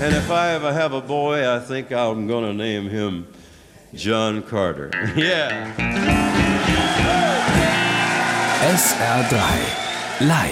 And if I ever have a boy, I think I'm gonna name him John Carter. Yeah. SR3 live.